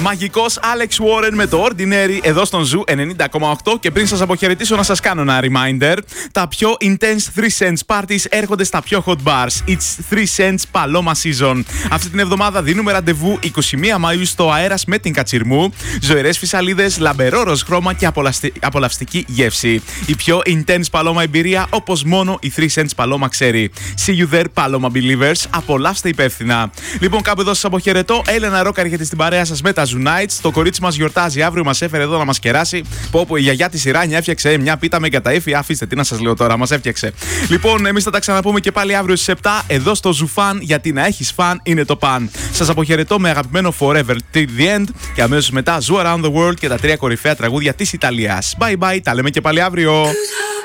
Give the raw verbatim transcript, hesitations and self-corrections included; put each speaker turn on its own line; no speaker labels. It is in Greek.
Μαγικός Alex Warren με το Ordinary εδώ στον Ζου ενενήντα κόμμα οκτώ. Και πριν σας αποχαιρετήσω, να σας κάνω ένα reminder. Τα πιο intense three cents parties έρχονται στα πιο hot bars. It's three cents Paloma Season. Αυτή την εβδομάδα δίνουμε ραντεβού εικοστή πρώτη Μαΐου στο Αέρας με την Κατσιρμού. Ζωηρές φυσαλίδες, λαμπερό ροζ χρώμα και απολαυστι... απολαυστική γεύση. Η πιο intense Paloma εμπειρία όπως μόνο η three cents Paloma ξέρει. See you there, Paloma Believers. Απολαύστε υπεύθυνα. Λοιπόν, κάπου εδώ σας αποχαιρετώ. Έλενα Ρόκαρ, έχετε στην παρέα σας με τα Zoo Nights. Το κορίτσι μας γιορτάζει αύριο, μας έφερε εδώ να μας κεράσει. Πω πω, η γιαγιά της Ιράνια έφτιαξε μια πίτα με καταήφη. Αφήστε, τι να σας λέω τώρα, μας έφτιαξε. Λοιπόν, εμείς θα τα ξαναπούμε και πάλι αύριο στις επτά εδώ στο Zoo Fan, γιατί να έχεις φαν είναι το παν. Σας αποχαιρετώ με αγαπημένο Forever Till the End και αμέσως μετά Zoo Around the World και τα τρία κορυφαία τραγούδια της Ιταλίας. Bye bye, τα λέμε και πάλι αύριο.